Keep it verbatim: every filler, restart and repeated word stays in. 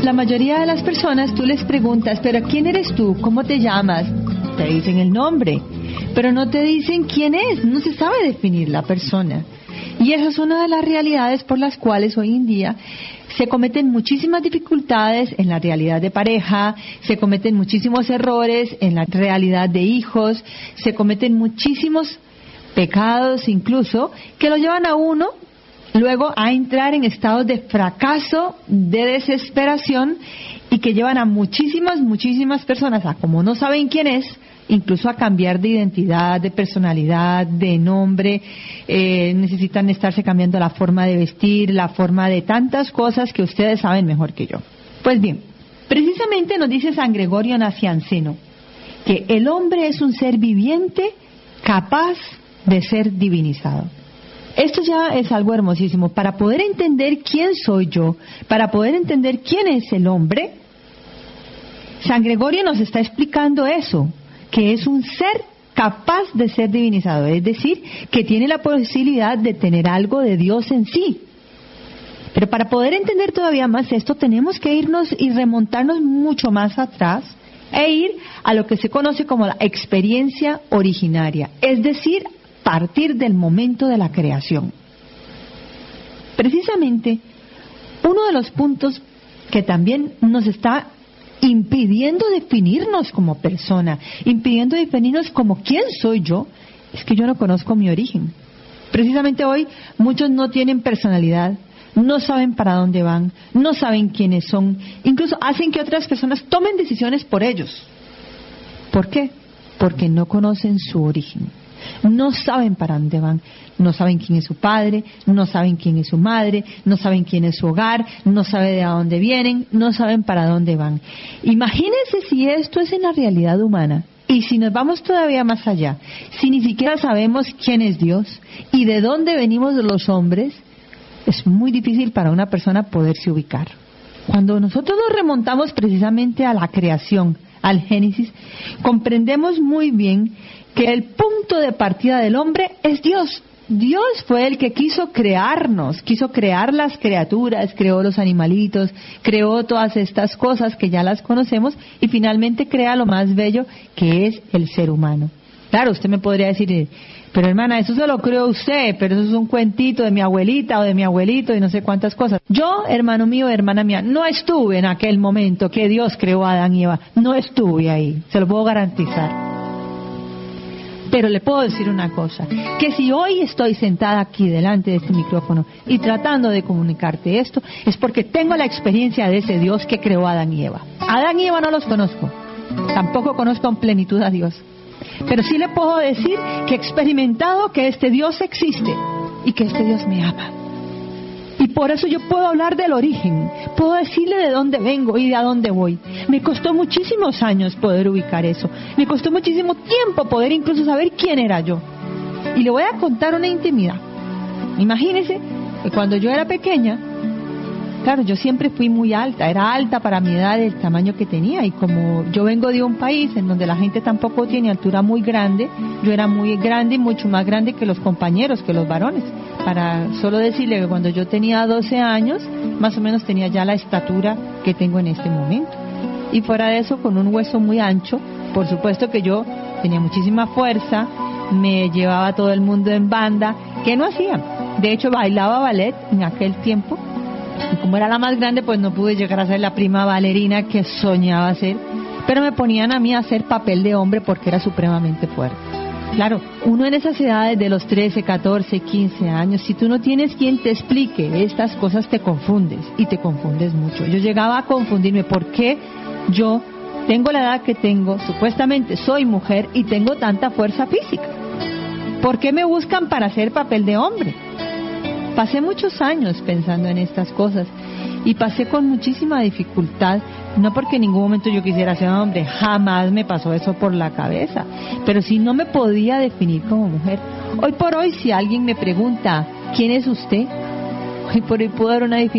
La mayoría de las personas tú les preguntas, pero ¿quién eres tú? ¿Cómo te llamas? Te dicen el nombre, pero no te dicen quién es, no se sabe definir la persona. Y esa es una de las realidades por las cuales hoy en día se cometen muchísimas dificultades en la realidad de pareja, se cometen muchísimos errores en la realidad de hijos, se cometen muchísimos pecados incluso que lo llevan a uno luego a entrar en estados de fracaso, de desesperación y que llevan a muchísimas, muchísimas personas a, como no saben quién es, incluso a cambiar de identidad, de personalidad, de nombre, eh, necesitan estarse cambiando la forma de vestir, la forma de tantas cosas que ustedes saben mejor que yo. Pues bien, precisamente nos dice San Gregorio Nacianceno que el hombre es un ser viviente capaz de ser divinizado. Esto ya es algo hermosísimo. Para poder entender quién soy yo, para poder entender quién es el hombre, San Gregorio nos está explicando eso, que es un ser capaz de ser divinizado, es decir, que tiene la posibilidad de tener algo de Dios en sí. Pero para poder entender todavía más esto, tenemos que irnos y remontarnos mucho más atrás e ir a lo que se conoce como la experiencia originaria, es decir, partir del momento de la creación. Precisamente, uno de los puntos que también nos está impidiendo definirnos como persona, impidiendo definirnos como quién soy yo, es que yo no conozco mi origen. Precisamente hoy muchos no tienen personalidad, no saben para dónde van, no saben quiénes son, incluso hacen que otras personas tomen decisiones por ellos. ¿Por qué? Porque no conocen su origen. No saben para dónde van, no saben quién es su padre, no saben quién es su madre, no saben quién es su hogar, no saben de dónde vienen, no saben para dónde van. Imagínense si esto es en la realidad humana y si nos vamos todavía más allá, si ni siquiera sabemos quién es Dios y de dónde venimos los hombres, es muy difícil para una persona poderse ubicar. Cuando nosotros nos remontamos precisamente a la creación, al Génesis, comprendemos muy bien que el punto de partida del hombre es Dios. Dios fue el que quiso crearnos, quiso crear las criaturas, creó los animalitos, creó todas estas cosas que ya las conocemos y finalmente crea lo más bello que es el ser humano. Claro, usted me podría decir, pero hermana, eso se lo creó usted, pero eso es un cuentito de mi abuelita o de mi abuelito y no sé cuántas cosas. Yo, hermano mío, hermana mía, no estuve en aquel momento que Dios creó a Adán y Eva, no estuve ahí, se lo puedo garantizar. Pero le puedo decir una cosa, que si hoy estoy sentada aquí delante de este micrófono y tratando de comunicarte esto, es porque tengo la experiencia de ese Dios que creó a Adán y Eva. A Adán y Eva no los conozco, tampoco conozco en plenitud a Dios, pero sí le puedo decir que he experimentado que este Dios existe y que este Dios me ama. Y por eso yo puedo hablar del origen, puedo decirle de dónde vengo y de a dónde voy. Me costó muchísimos años poder ubicar eso, me costó muchísimo tiempo poder incluso saber quién era yo. Y le voy a contar una intimidad. Imagínese que cuando yo era pequeña, claro, yo siempre fui muy alta, era alta para mi edad, el tamaño que tenía, y como yo vengo de un país en donde la gente tampoco tiene altura muy grande, yo era muy grande y mucho más grande que los compañeros, que los varones. Para solo decirle que cuando yo tenía doce años, más o menos tenía ya la estatura que tengo en este momento. Y fuera de eso, con un hueso muy ancho, por supuesto que yo tenía muchísima fuerza, me llevaba a todo el mundo en banda, que no hacía. De hecho, bailaba ballet en aquel tiempo, y como era la más grande, pues no pude llegar a ser la prima bailarina que soñaba ser, pero me ponían a mí a hacer papel de hombre porque era supremamente fuerte. Claro, uno en esas edades de los trece, catorce, quince años, si tú no tienes quien te explique estas cosas, te confundes y te confundes mucho. Yo llegaba a confundirme, ¿por qué yo tengo la edad que tengo, supuestamente soy mujer y tengo tanta fuerza física? ¿Por qué me buscan para hacer papel de hombre? Pasé muchos años pensando en estas cosas y pasé con muchísima dificultad, no porque en ningún momento yo quisiera ser hombre, jamás me pasó eso por la cabeza, pero sí no me podía definir como mujer. Hoy por hoy, si alguien me pregunta, ¿quién es usted? Hoy por hoy puedo dar una definición